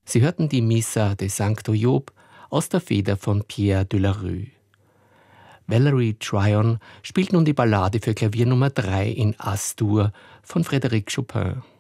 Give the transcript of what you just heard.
Sie hörten die Missa de Sancto Job aus der Feder von Pierre de la Rue. Valerie Tryon spielt nun die Ballade für Klavier Nummer 3 in As-Dur von Frédéric Chopin.